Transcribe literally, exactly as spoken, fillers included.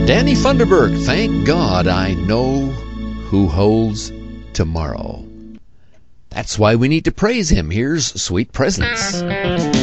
Danny Funderburk, thank God I know who holds tomorrow. That's why we need to praise him. Here's Sweet Presence.